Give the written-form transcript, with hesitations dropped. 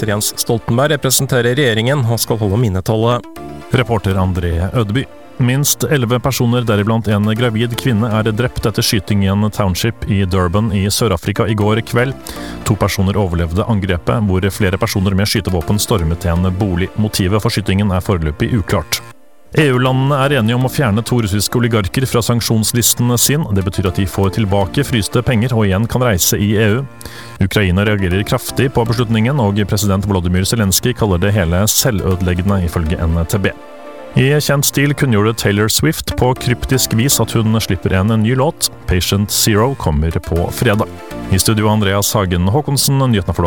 statsminister Jens Stoltenberg representerer regjeringen og skal holde minnetale. Reporter André Ødeby. Minst 11 personer, deriblant en gravid kvinne, er drept etter skyting i en township i Durban i Sør-Afrika i går kveld. 2 personer overlevde angrepet, hvor flere personer med skytevåpen stormet til en bolig. Motivet for skytingen er foreløpig uklart. EU-landene er enige om å fjerne 2 russiske oligarker fra sanksjonslisten sin. Det betyr at de får tilbake fryste penger og igjen kan reise i EU. Ukraina reagerer kraftig på beslutningen, og president Volodymyr Zelenskyj kaller det hele selvødeleggende, ifølge NTB. I kjent stil kunngjorde Taylor Swift på kryptisk vis at hun slipper en ny låt. Patient Zero kommer på fredag. I studio Andreas Hagen Håkonsen, nyhetene for